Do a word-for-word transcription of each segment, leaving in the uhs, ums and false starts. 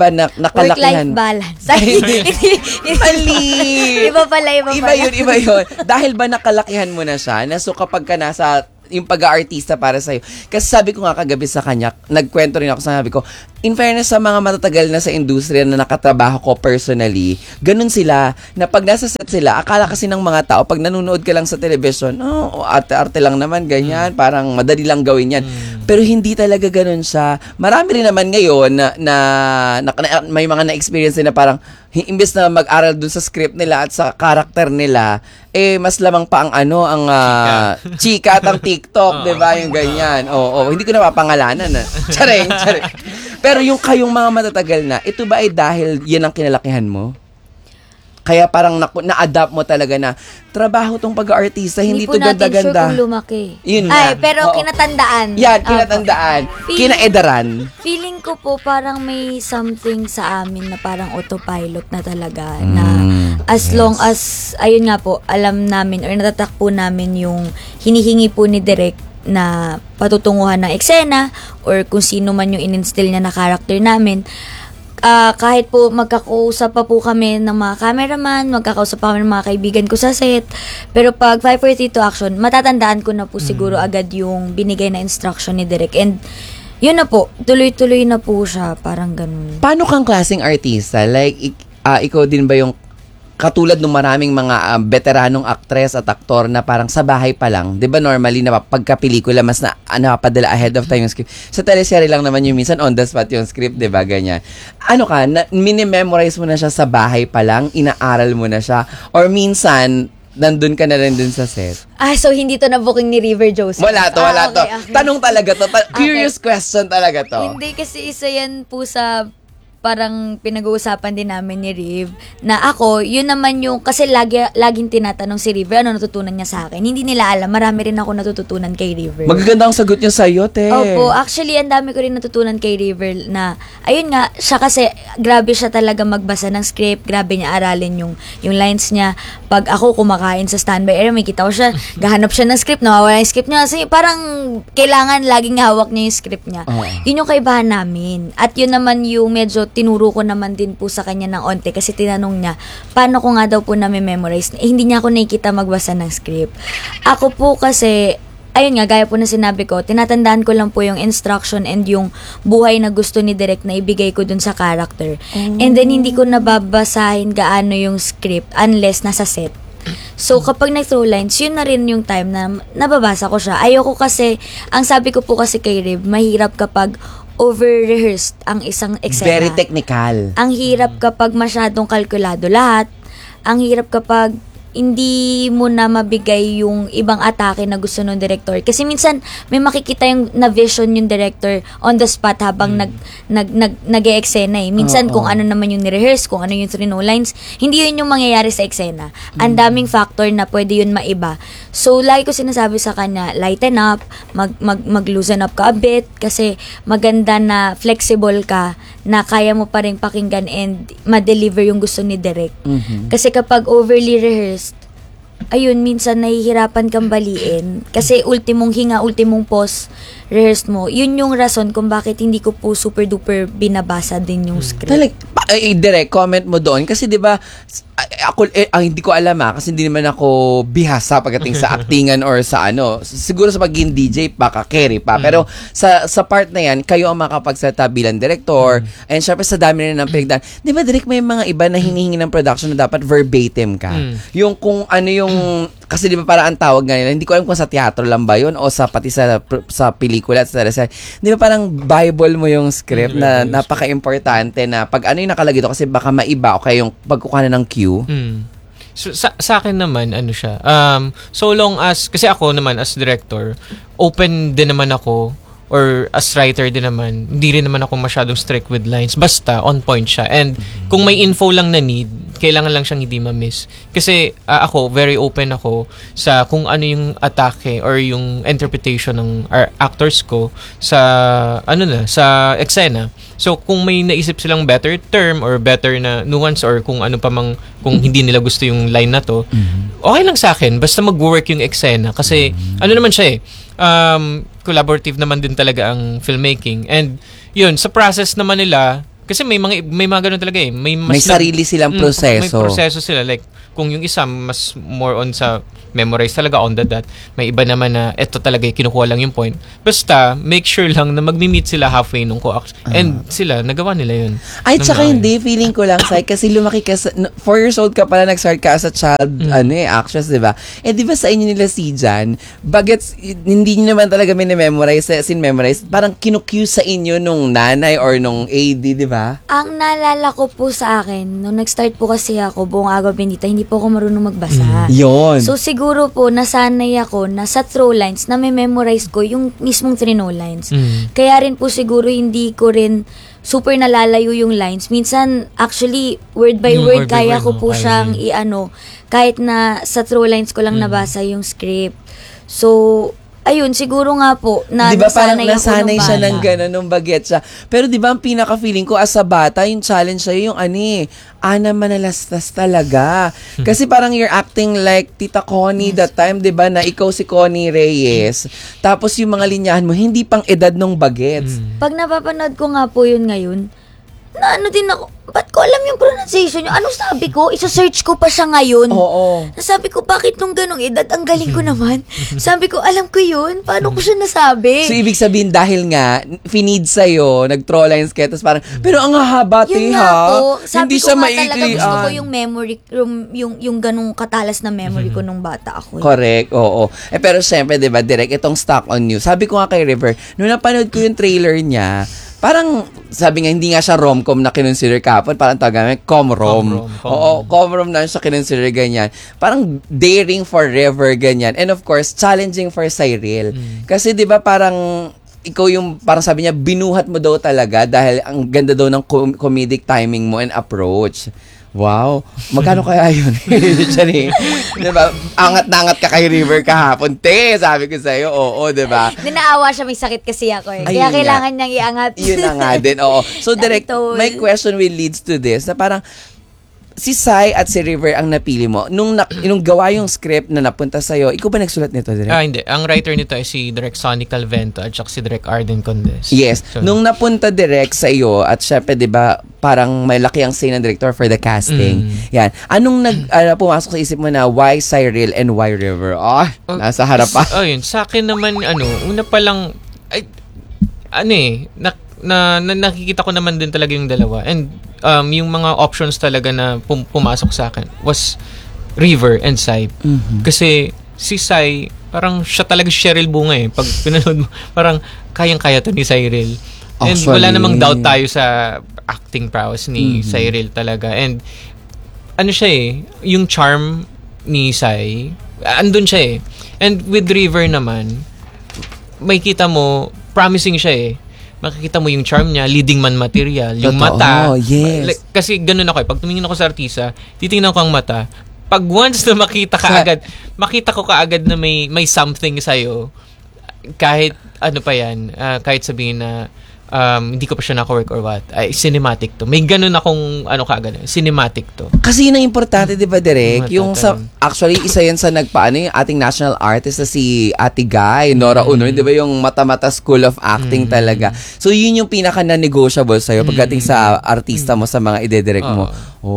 ba na, nakalakihan? Work-life balance. Ay, mali! Iba pala, iba, Iba pala. yun, iba yun. Dahil ba nakalakihan mo na siya, na so kapag ka nasa yung pag-aartista para sa'yo. Kasi sabi ko nga kagabi sa kanya, nagkwento rin ako, sabi ko, in fairness sa mga matatagal na sa industriya na nakatrabaho ko personally, ganun sila, na pag nasa set sila, akala kasi ng mga tao, pag nanonood ka lang sa television, oh, arte-arte lang naman, ganyan, mm. parang madali lang gawin yan. Mm. Pero hindi talaga ganun siya. Marami rin naman ngayon na, na, na, na may mga na-experience din na parang, imbes na mag-aral dun sa script nila at sa karakter nila, eh, mas lamang pa ang ano, ang uh, chika at ang TikTok, di ba? Yung ganyan. Oo, oh, oh. Hindi ko na mapangalanan. Ah. Charing, charing. Pero yung kayong mga matatagal na, ito ba ay dahil yan ang kinalakihan mo? Kaya parang na- na-adapt mo talaga na trabaho tong pag-aartista, hindi, hindi to ganda-ganda. Hindi po natin sure kung lumaki. Yun Ay, nga. pero Oo. kinatandaan. Yan, kinatandaan. Feeling, Kinaedaran. Feeling ko po parang may something sa amin na parang autopilot na talaga. Mm, na as yes. long as, ayun nga po, alam namin or natatak po namin yung hinihingi po ni Direk na patutunguhan ng eksena or kung sino man yung in-instill niya na character namin. Uh, kahit po magkakausap pa po kami ng mga cameraman, magkakausap pa kami ng mga kaibigan ko sa set. Pero pag five four three two action, matatandaan ko na po siguro mm. agad yung binigay na instruction ni Direk. And yun na po, tuloy-tuloy na po siya, parang ganun. Paano kang klaseng artista? Like, ik- uh, ikaw din ba yung katulad ng maraming mga um, veteranong aktres at aktor na parang sa bahay pa lang, 'di ba normally na pagka-pelikula mas na napapadala ahead of time yung script. Sa teleserye lang naman yung minsan on the spot yung script, 'di ba ganyan. Ano ka, na, mini-memorize mo na siya sa bahay pa lang, inaaral mo na siya or minsan nandun ka na rin dun sa set? Ah, so hindi to na booking ni River Joseph? Wala to, wala ah, okay, to. okay. Tanong talaga to. Ta- curious okay. question talaga to. Hindi kasi isa yan po sa parang pinag-uusapan din namin ni Riv na ako, yun naman yung, kasi lagi, laging tinatanong si River, ano natutunan niya sa akin. Hindi nila alam, marami rin ako natututunan kay River. Magaganda ang sagot niya sa'yo, te. Opo, actually, ang dami ko rin natutunan kay River na, ayun nga, siya kasi, grabe siya talaga magbasa ng script, grabe niya aralin yung, yung lines niya. Pag ako kumakain sa standby area, may kita ko siya, gahanap siya ng script, nawawala yung script niya. Kasi parang, kailangan laging hawak niya yung script niya. Oh. Yun yung kaibahan namin. At yun naman yung medyo tinuro ko naman din po sa kanya ng onte kasi tinanong niya, paano ko nga daw po na-memorize? Eh, hindi niya ako nakikita magbasa ng script. Ako po kasi, ayun nga, gaya po na sinabi ko, tinatandaan ko lang po yung instruction and yung buhay na gusto ni Direk na ibigay ko dun sa character. Oh. And then, hindi ko nababasahin gaano yung script unless nasa set. So, kapag nag-throw lines, yun na rin yung time na nababasa ko siya. Ayoko kasi, ang sabi ko po kasi kay Rib, mahirap kapag over-rehearsed ang isang eksena. Very technical. Ang hirap kapag masyadong kalkulado lahat. Ang hirap kapag hindi mo na mabigay yung ibang atake na gusto ng director. Kasi minsan, may makikita yung na-vision yung director on the spot habang mm. nag, nag, nag, nag-e-eksena eh. Minsan, oh, kung oh. ano naman yung ni-rehearse, kung ano yung three no lines, hindi yun yung mangyayari sa eksena. Mm. Ang daming factor na pwede yun maiba. So, lagi ko sinasabi sa kanya, lighten up, mag, mag, mag-loosen up ka a bit, kasi maganda na flexible ka, na kaya mo pa rin pakinggan and ma-deliver yung gusto ni Direk. Mm-hmm. Kasi kapag overly rehearsed, ayun, minsan nahihirapan kang baliin. Kasi ultimong hinga, ultimong pause, rehearsed mo. Yun yung rason kung bakit hindi ko po super duper binabasa din yung script. Talag, eh, direct comment mo doon. Kasi di ba ako, eh, ah, hindi ko alam ha, kasi hindi naman ako bihasa pagdating sa actingan or sa ano. Siguro sa pagiging D J, baka carry pa. Pero sa sa part na yan, kayo ang makapagsalita bilang director. And syempre sa dami rin ng pinagdaan. Di ba, direct may mga iba na hinihingi ng production na dapat verbatim ka. Yung kung ano yung, kasi di ba para ang tawag nga nila, hindi ko alam kung sa teatro lang ba yun o sa pati sa sa pelikula at sa teleserye. Di ba parang Bible mo yung script na napaka-importante na pag ano yung nakalagay doon kasi baka maiba o kaya yung pagkukuha na ng cue. Mm. So, sa, sa akin naman, ano siya, um, so long as, kasi ako naman as director, open din naman ako, or as writer din naman, hindi rin naman ako masyadong strict with lines. Basta, on point siya. And kung may info lang na need, kailangan lang siyang hindi ma-miss. Kasi uh, ako, very open ako sa kung ano yung atake or yung interpretation ng our actors ko sa, ano na, sa eksena. So, kung may naisip silang better term or better na nuance or kung ano pa mang, kung hindi nila gusto yung line na to, mm-hmm. okay lang sa akin. Basta mag-work yung eksena. Kasi, mm-hmm. ano naman siya eh, um, collaborative naman din talaga ang filmmaking. And, yun, sa process naman nila, Kasi may mga may mga ganun talaga eh. May, mas May sarili silang Mm, proseso. May proseso sila. Like, kung yung isa mas more on sa memorize talaga on the dot, may iba naman na eto talaga eh, kinukuha lang yung point. Basta, make sure lang na mag-meet sila halfway nung co-act. And sila, nagawa nila yun. Ay, Nung tsaka mga- hindi, feeling ko lang, Sai, kasi lumaki ka sa, no, four years old ka pala, nag-start ka as a child, ano eh, actress, di ba? Eh, di ba sa inyo nila si Jan, bagets, hindi nyo naman talaga minimemorize, sin-memorize, parang kinukue sa inyo nung nanay or nung A D, di ba? Ang naalala ko po sa akin, nung nag-start po kasi ako, buong agaw bendita, hindi po ako marunong magbasa. Yun. So, siguro po, nasanay ako na sa throw lines, na may memorize ko yung mismong trino lines. Mm. Kaya rin po siguro hindi ko rin super nalalayo yung lines. Minsan, actually, word by Mm, word, word by kaya word, ko no? po Kaya siyang yun. i-ano, kahit na sa throw lines ko lang Mm. nabasa yung script. So, ayun, siguro nga po, na Di ba parang nasanay ako nasanay nung siya bata. ng gano'n nung bagets siya. Pero di ba ang pinaka-feeling ko as a bata, yung challenge sa'yo, yung ani, ana manalastas talaga. Kasi parang you're acting like Tita Connie that time, di ba, na ikaw si Connie Reyes. Tapos yung mga linyahan mo, hindi pang edad nung bagets. Pag napapanood ko nga po yun ngayon, na ano din ako, ba't ko alam yung pronunciation nyo? Ano sabi ko? Isa-search ko pa siya ngayon. Oo. Nasabi ko, bakit nung ganong edad? Ang galing ko naman. Sabi ko, alam ko yun. Paano ko siya nasabi? So, ibig sabihin, dahil nga, finid sa'yo, nag-throw lines kayo, tapos parang, pero ang hahaba, Yun te, nga ha? po. Sabi Hindi ko siya nga talaga, gusto ko maiklian. yung memory, yung, yung, yung ganong katalas na memory ko nung bata ako. eh. Correct, oo. Eh, pero syempre, di ba, direct itong Stock on You. Sabi ko nga kay River, nung napanood ko yung trailer niya, parang, sabi nga, hindi nga siya rom-com na kinonsider kapon, parang tagamit, com-rom. Com-rom, com-rom. Oo, com-rom na siya kinonsider ganyan. Parang daring forever, ganyan. And of course, challenging for Cyril. Kasi di ba parang, ikaw yung, parang sabi niya, binuhat mo daw talaga dahil ang ganda daw ng com- comedic timing mo and approach. Wow. Magkano kaya yun? Sorry. Diba? Angat na angat ka kay River kahapon. Te, sabi ko sa'yo, oo, diba? Ninaawa siya, may sakit kasi ako eh. Ayun Kaya nga. kailangan niyang iangat. Yun na nga din, oo. So, direct, Tol. my question will leads to this, na parang, si Sai at si River ang napili mo. Nung, na, nung gawa yung script na napunta sa'yo, ikaw ba nagsulat nito, direct? Ah, hindi. Ang writer nito ay si Direk Sonny Calvento at saka si Direk Arden Condes. Yes. So, Nung napunta direct sa iyo at syempre 'di ba, parang may laki ang say ng director for the casting. Mm. Yan. Anong nag ano, pumasok sa isip mo na why Cyril and why River? Ah, Oh, nasa harapan. Oh, yun. Sa akin naman, ano, una pa lang, ay, ano eh, na, na, na- nakikita ko naman din talaga yung dalawa. And um, yung mga options talaga na pum- pumasok sa akin was River and Sai. Mhm. Kasi si Sai, parang siya talaga si Cheryl Bunga eh. Pag pinanood mo, parang kayang-kaya to ni Cyril. And Actually. wala namang doubt tayo sa acting prowess ni Mhm. Cyril talaga. And ano siya eh, yung charm ni Sai, andun siya eh. And with River naman, may kita mo, promising siya eh. Makikita mo yung charm niya, leading man material, yung Totoo, mata. yes. Like, kasi ganun ako eh. Pag tumingin ako sa artista, titingnan ko ang mata. Pag once na makita ka Sa- agad, makita ko kaagad na may may something sa'yo, kahit ano pa yan, ah, kahit sabihin na um, hindi ko pa siya naka-work or what, ay cinematic to. May ganun akong ano kaagad, cinematic to. Kasi yun ang importante, di ba, Direk? Mm, Yung sa, totoo. actually, isa yan sa nagpaano yung ating national artist na si Ate Guy, Nora Mm. Uno, di ba yung mata-mata school of acting talaga. So, yun yung pinaka na-negotiable sa'yo pagdating sa artista mo, sa mga ide-direct mo.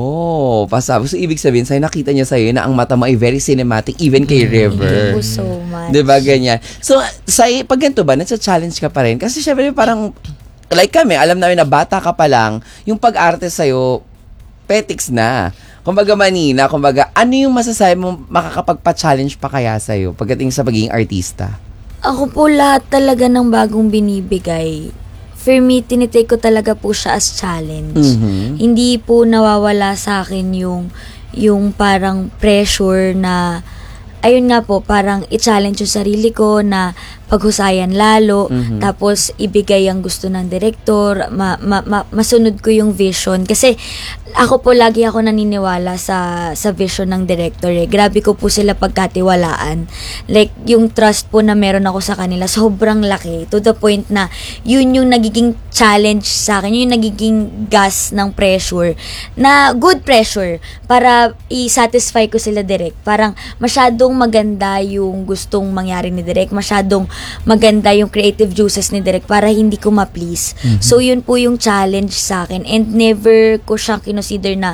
Oh, pasabi. So, ibig sabihin, sa'yo, nakita niya sa'yo na ang mata mo ay very cinematic, even kay River. Thank you so much. Di ba, ganyan. So, sa, pag ganito ba, nasa-challenge ka pa rin? Kasi syempre, parang, like kami, alam namin na bata ka pa lang, yung pag-arte sa'yo, petiks na. Kumbaga manina, kumbaga, ano yung masasabi mo makakapagpa-challenge pa kaya sa'yo pagdating sa pagiging artista? Ako po lahat talaga ng bagong binibigay. For me, tinitake ko talaga po siya as challenge. Mhm. Hindi po nawawala sa akin yung, yung parang pressure na, ayun nga po, parang i-challenge yung sarili ko na paghusayan lalo, Mhm. tapos ibigay ang gusto ng director, ma, ma, ma- masunod ko yung vision. Kasi ako po lagi ako naniniwala sa sa vision ng director eh. Grabe ko po sila pagkatiwalaan. Like, yung trust po na meron ako sa kanila, sobrang laki. To the point na, yun yung nagiging challenge sa akin, yun yung nagiging gas ng pressure, na good pressure, para i-satisfy ko sila direct. Parang, masyadong maganda yung gustong mangyari ni direct, masyadong maganda yung creative juices ni Direk para hindi ko ma-please. Mhm. So, yun po yung challenge sa akin and never ko siyang kinonsider na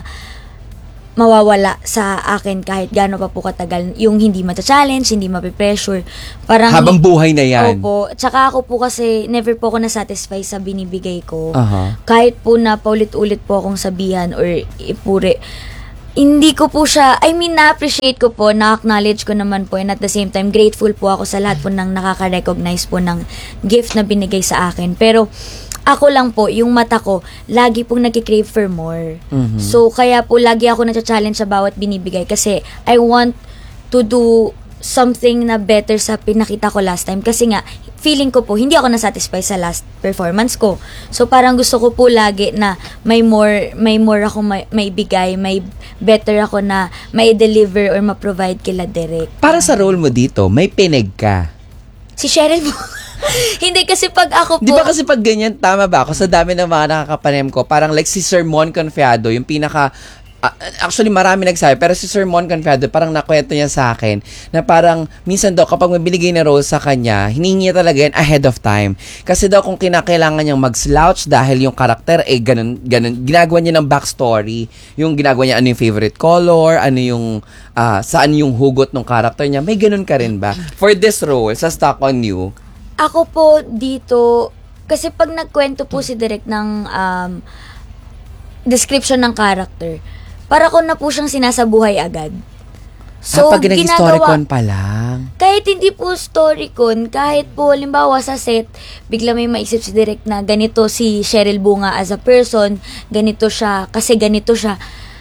mawawala sa akin kahit gaano pa po katagal yung hindi mata-challenge, hindi mapipressure. Parang Habang buhay na yan. Opo. Tsaka ako po kasi never po ako nasatisfy sa binibigay ko. Aha. Kahit po na paulit-ulit po akong sabihan or ipure, hindi ko po siya, I mean, na-appreciate ko po, na-acknowledge ko naman po, and at the same time, grateful po ako sa lahat po ng nakaka-recognize po ng gift na binigay sa akin. Pero, ako lang po, yung mata ko, lagi pong nag-crave for more. Mhm. So, kaya po, lagi ako na-challenge sa bawat binibigay kasi I want to do something na better sa pinakita ko last time. Kasi nga, feeling ko po, hindi ako nasatisfy sa last performance ko. So, parang gusto ko po lagi na may more, may more ako may, may bigay, may better ako na may deliver or ma-provide kila Derek. Para sa role mo dito, may pineg ka. Si Cheryl po. Hindi kasi pag ako po... Di ba kasi pag ganyan, tama ba ako? Sa dami ng mga nakakapanem ko, parang like si Sir Mon Confiado, yung pinaka... ah, actually, marami nagsabi, pero si Sir Mon Confiado, parang nakwento niya sa akin, na parang, minsan daw, kapag may binigay na role sa kanya, hiningi niya talaga yan ahead of time. Kasi daw, kung kinakailangan niyang mag-slouch dahil yung karakter, eh, ganun, ganun, ginagawa niya ng backstory. Yung ginagawa niya, ano yung favorite color, ano yung, ah, saan yung hugot ng karakter niya. May ganun ka rin ba? For this role, sa Stock on You, Ako po dito, kasi pag nagkwento po si Direk ng um, description ng character, para ko na po siyang sinasabuhay agad. So, ah, pag nag-storycon pa lang. Kahit hindi po storycon, kahit po, halimbawa sa set, bigla may maisip si Direk na ganito si Cheryl Bunga as a person, ganito siya, kasi ganito siya.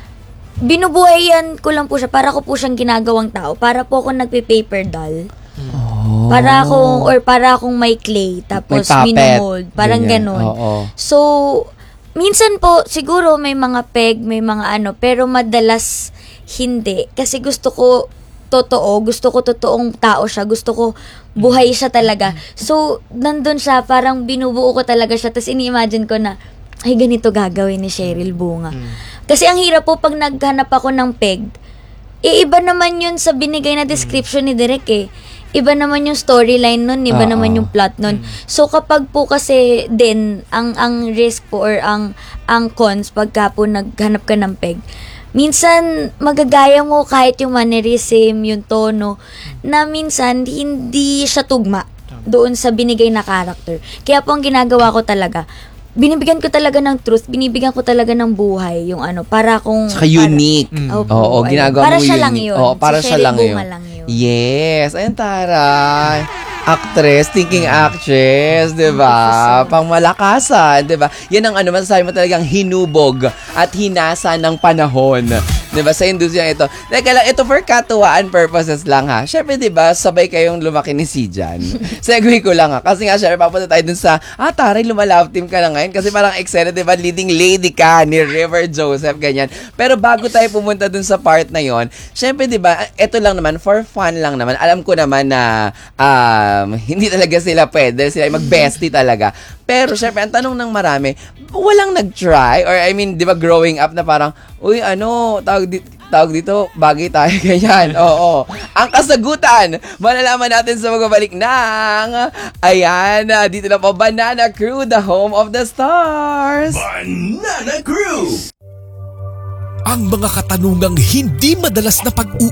Binubuhayan ko lang po siya, para ko po siyang ginagawang tao, para po ako nagpe-paper doll. Oh. Para akong, or para akong may clay, tapos May puppet. minumold. Parang Ganyan. ganon. Oo. So, minsan po, siguro may mga peg, may mga ano, pero madalas hindi. Kasi gusto ko totoo, gusto ko totoong tao siya, gusto ko buhay siya talaga. So, nandun siya, parang binubuo ko talaga siya, tapos ini-imagine ko na, ay, ganito gagawin ni Cheryl Bunga. Kasi ang hirap po pag naghanap ako ng peg, eh, iba naman yun sa binigay na description ni Direk eh. Iba naman yung storyline nun, iba Oo. naman yung plot nun. So kapag po kasi din ang ang risk po or ang ang cons pagka po naghanap ka ng peg, minsan magagaya mo kahit yung mannerism, yung tono, na minsan hindi siya tugma doon sa binigay na character. Kaya po ang ginagawa ko talaga, binibigyan ko talaga ng truth, binibigyan ko talaga ng buhay, yung ano, para kung... Saka unique. Para, Opo, Oo, ayun. ginagawa para mo siya unique. lang yun. Oo, para Si siya Cheryl lang Bunga yun. lang yun. Yes. Ayun, taray. Actress, thinking actress, di ba? Pang malakasan, di ba? Yan ang ano, masasabi mo talagang hinubog at hinasa ng panahon. Di ba? Sa industriya ito. Teka lang, ito for katuwaan purposes lang ha. Siyempre, di ba, sabay kayong lumaki ni si Jan. Segue ko lang ha. Kasi nga, siyempre, papunta tayo dun sa, ah, taray, lumalove team ka na ngayon. Kasi parang excited, di ba? Leading lady ka ni River Joseph, ganyan. Pero bago tayo pumunta dun sa part na yon, siyempre, di ba, ito lang naman, for fun lang naman. Alam ko naman na, ah, Um, hindi talaga sila pwede, sila mag-bestie talaga. Pero syempre, ang tanong ng marami, walang nag-try, or I mean, di ba growing up na parang, uy, ano, tawag, di- tawag dito, bagay tayo, ganyan. Oo. Ang kasagutan, malalaman natin sa magbabalik ng, ayan, ah, dito na po, Banana Crew, the home of the stars. Banana Crew! Ang mga katanungang hindi madalas na pag-uusapan